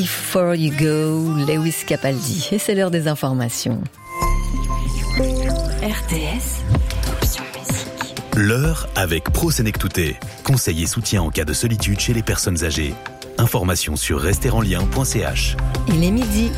Before You Go, Lewis Capaldi. Et c'est l'heure des informations. RTS, option musique. L'heure avec ProSenectouté. Conseil et soutien en cas de solitude chez les personnes âgées. Informations sur resterenlien.ch. Il est midi.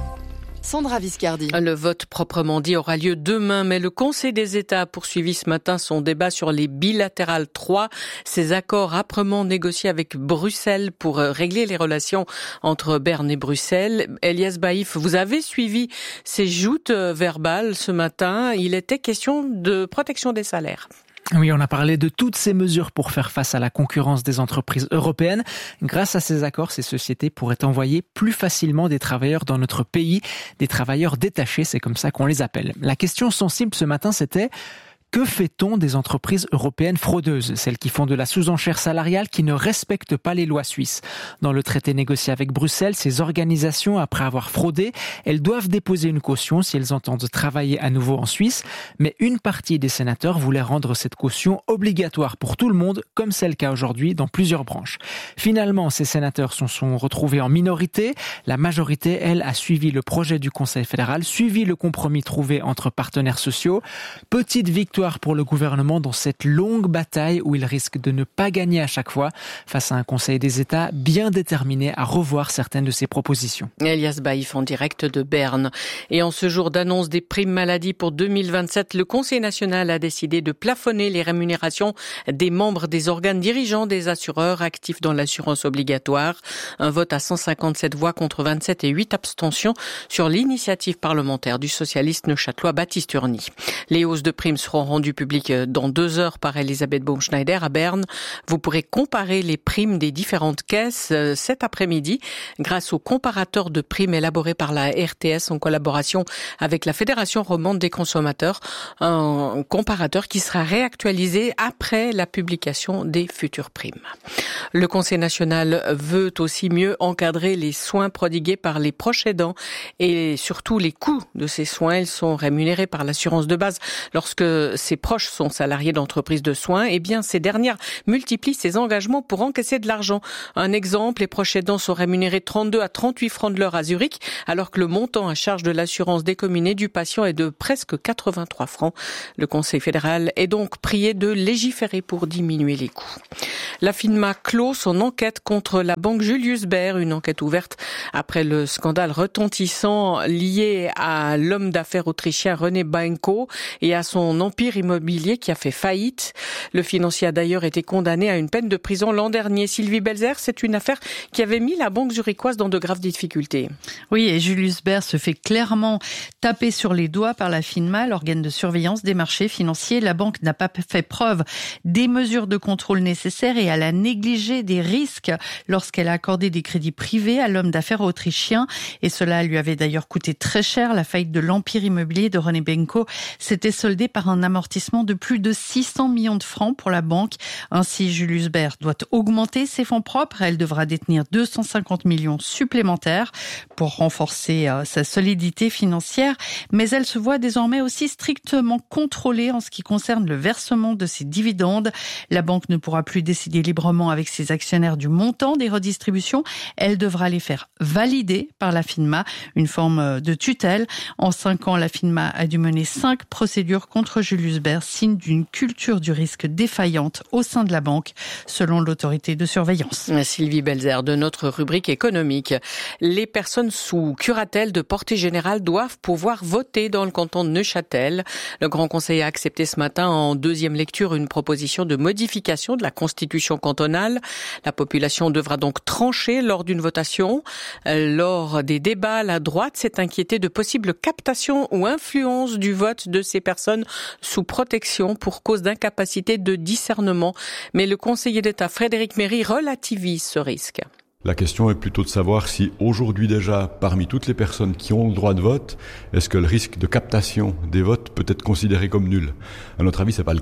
Sandra Viscardi. Le vote proprement dit aura lieu demain, mais le Conseil des États a poursuivi ce matin son débat sur les bilatérales 3, ces accords âprement négociés avec Bruxelles pour régler les relations entre Berne et Bruxelles. Elias Baïf, vous avez suivi ces joutes verbales ce matin. Il était question de protection des salaires. Oui, on a parlé de toutes ces mesures pour faire face à la concurrence des entreprises européennes. Grâce à ces accords, ces sociétés pourraient envoyer plus facilement des travailleurs dans notre pays, des travailleurs détachés, c'est comme ça qu'on les appelle. La question sensible ce matin, c'était: que fait-on des entreprises européennes fraudeuses, celles qui font de la sous-enchère salariale, qui ne respectent pas les lois suisses? Dans le traité négocié avec Bruxelles, ces organisations, après avoir fraudé, elles doivent déposer une caution si elles entendent travailler à nouveau en Suisse. Mais une partie des sénateurs voulait rendre cette caution obligatoire pour tout le monde, comme c'est le cas aujourd'hui dans plusieurs branches. Finalement, ces sénateurs se sont retrouvés en minorité. La majorité, elle, a suivi le projet du Conseil fédéral, suivi le compromis trouvé entre partenaires sociaux. Petite victoire pour le gouvernement dans cette longue bataille où il risque de ne pas gagner à chaque fois face à un Conseil des États bien déterminé à revoir certaines de ses propositions. Elias Baïf en direct de Berne. Et en ce jour d'annonce des primes maladie pour 2027, le Conseil national a décidé de plafonner les rémunérations des membres des organes dirigeants des assureurs actifs dans l'assurance obligatoire. Un vote à 157 voix contre 27 et 8 abstentions sur l'initiative parlementaire du socialiste neuchâtelois Baptiste Urny. Les hausses de primes seront rendu public dans 2 heures par Elisabeth Baumschneider à Berne. Vous pourrez comparer les primes des différentes caisses cet après-midi grâce au comparateur de primes élaboré par la RTS en collaboration avec la Fédération romande des consommateurs. Un comparateur qui sera réactualisé après la publication des futures primes. Le Conseil national veut aussi mieux encadrer les soins prodigués par les proches aidants et surtout les coûts de ces soins. Ils sont rémunérés par l'assurance de base lorsque ses proches sont salariés d'entreprises de soins, eh bien, ces dernières multiplient ces engagements pour encaisser de l'argent. Un exemple, les proches aidants sont rémunérés 32 à 38 francs de l'heure à Zurich, alors que le montant à charge de l'assurance décommunée du patient est de presque 83 francs. Le Conseil fédéral est donc prié de légiférer pour diminuer les coûts. La FINMA clôt son enquête contre la banque Julius Baer, une enquête ouverte après le scandale retentissant lié à l'homme d'affaires autrichien René Benko et à son empire immobilier qui a fait faillite. Le financier a d'ailleurs été condamné à une peine de prison l'an dernier. Sylvie Belzer, c'est une affaire qui avait mis la banque zurichoise dans de graves difficultés. Oui, et Julius Baer se fait clairement taper sur les doigts par la FINMA, l'organe de surveillance des marchés financiers. La banque n'a pas fait preuve des mesures de contrôle nécessaires et elle a négligé des risques lorsqu'elle a accordé des crédits privés à l'homme d'affaires autrichien. Et cela lui avait d'ailleurs coûté très cher. La faillite de l'empire immobilier de René Benko s'était soldée par un amortissement de plus de 600 millions de francs pour la banque. Ainsi, Julius Baer doit augmenter ses fonds propres. Elle devra détenir 250 millions supplémentaires pour renforcer sa solidité financière. Mais elle se voit désormais aussi strictement contrôlée en ce qui concerne le versement de ses dividendes. La banque ne pourra plus décider librement avec ses actionnaires du montant des redistributions. Elle devra les faire valider par la FINMA, une forme de tutelle. En 5 ans, la FINMA a dû mener 5 procédures contre Julius Baer, signe d'une culture du risque défaillante au sein de la banque, selon l'autorité de surveillance. Sylvie Belzer, de notre rubrique économique. Les personnes sous curatelle de portée générale doivent pouvoir voter dans le canton de Neuchâtel. Le Grand Conseil a accepté ce matin en 2e lecture une proposition de modification de la constitution cantonale. La population devra donc trancher lors d'une votation. Lors des débats, la droite s'est inquiétée de possibles captations ou influences du vote de ces personnes sous protection pour cause d'incapacité de discernement. Mais le conseiller d'État Frédéric Méry relativise ce risque. La question est plutôt de savoir si aujourd'hui déjà, parmi toutes les personnes qui ont le droit de vote, est-ce que le risque de captation des votes peut être considéré comme nul ? À notre avis, c'est pas le cas.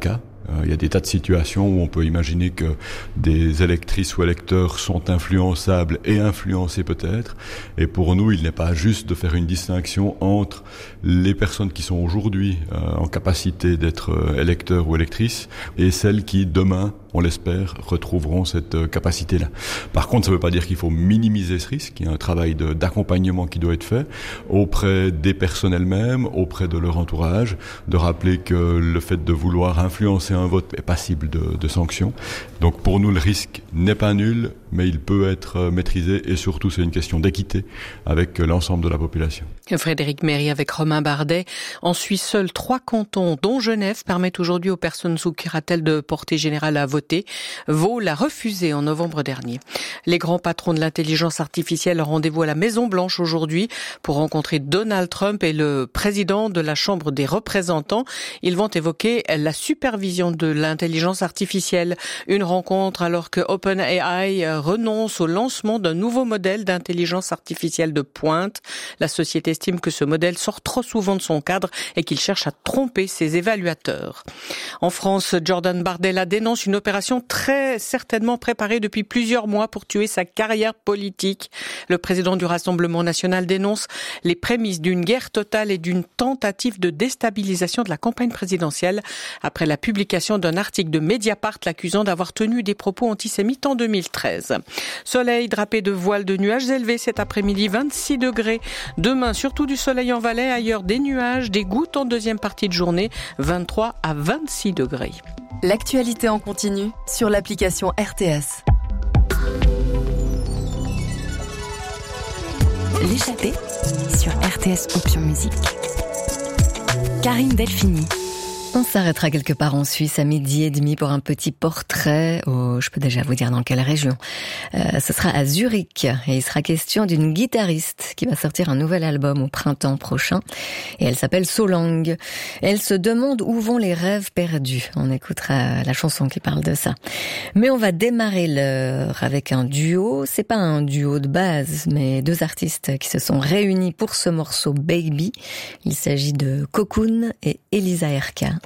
Il y a des tas de situations où on peut imaginer que des électrices ou électeurs sont influençables et influencés peut-être. Et pour nous, il n'est pas juste de faire une distinction entre les personnes qui sont aujourd'hui en capacité d'être électeurs ou électrices et celles qui, demain, on l'espère, retrouveront cette capacité-là. Par contre, ça ne veut pas dire qu'il faut minimiser ce risque. Il y a un travail d'accompagnement qui doit être fait auprès des personnes elles-mêmes, auprès de leur entourage, de rappeler que le fait de vouloir influencer un vote est passible de sanctions. Donc pour nous, le risque n'est pas nul, mais il peut être maîtrisé et surtout, c'est une question d'équité avec l'ensemble de la population. Frédéric Méry avec Romain Bardet. En Suisse, seuls 3 cantons, dont Genève, permettent aujourd'hui aux personnes sous curatelle de portée générale à voter. Vaud l'a refusé en novembre dernier. Les grands patrons de l'intelligence artificielle ont rendez-vous à la Maison-Blanche aujourd'hui pour rencontrer Donald Trump et le président de la Chambre des représentants. Ils vont évoquer la supervision de l'intelligence artificielle. Une rencontre alors que OpenAI renonce au lancement d'un nouveau modèle d'intelligence artificielle de pointe. La société estime que ce modèle sort trop souvent de son cadre et qu'il cherche à tromper ses évaluateurs. En France, Jordan Bardella dénonce une opération très certainement préparée depuis plusieurs mois pour tuer sa carrière politique. Le président du Rassemblement national dénonce les prémices d'une guerre totale et d'une tentative de déstabilisation de la campagne présidentielle après la publication d'un article de Mediapart l'accusant d'avoir tenu des propos antisémites en 2013. Soleil drapé de voiles de nuages élevés cet après-midi, 26 degrés. Demain, surtout du soleil en Valais, ailleurs des nuages, des gouttes en deuxième partie de journée, 23 à 26 degrés. L'actualité en continu sur l'application RTS. L'échappée sur RTS Option Musique. Karine Delphini. On s'arrêtera quelque part en Suisse à 12h30 pour un petit portrait. Oh, je peux déjà vous dire dans quelle région. Ce sera à Zurich et il sera question d'une guitariste qui va sortir un nouvel album au printemps prochain. Et elle s'appelle Solang. Elle se demande où vont les rêves perdus. On écoutera la chanson qui parle de ça. Mais on va démarrer l'heure avec un duo. C'est pas un duo de base, mais 2 artistes qui se sont réunis pour ce morceau Baby. Il s'agit de Cocoon et Elisa Erka.